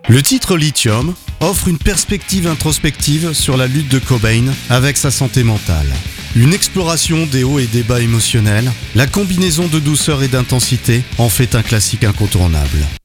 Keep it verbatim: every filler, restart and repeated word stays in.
Le titre Lithium offre une perspective introspective sur la lutte de Cobain avec sa santé mentale. Une exploration des hauts et des bas émotionnels, la combinaison de douceur et d'intensité en fait un classique incontournable.